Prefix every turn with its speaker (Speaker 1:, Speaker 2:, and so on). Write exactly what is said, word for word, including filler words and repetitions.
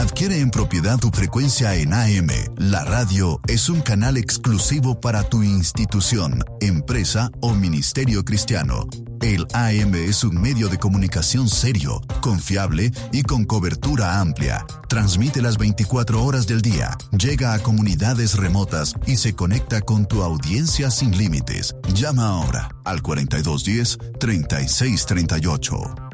Speaker 1: Adquiere en propiedad tu frecuencia en A M. La radio es un canal exclusivo para tu institución, empresa o ministerio cristiano. El A M es un medio de comunicación serio, confiable y con cobertura amplia. Transmite las veinticuatro horas del día, llega a comunidades remotas y se conecta con tu audiencia sin límites. Llama ahora al cuarenta y dos diez, treinta y seis treinta y ocho.